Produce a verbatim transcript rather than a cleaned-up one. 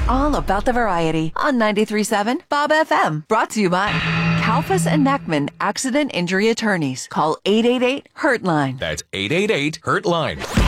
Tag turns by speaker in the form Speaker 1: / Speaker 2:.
Speaker 1: all about the variety on ninety-three point seven Bob F M. Brought to you by Kalfas and Neckman Accident Injury Attorneys. Call eight eight eight, hurt line.
Speaker 2: That's eight eight eight, hurt line.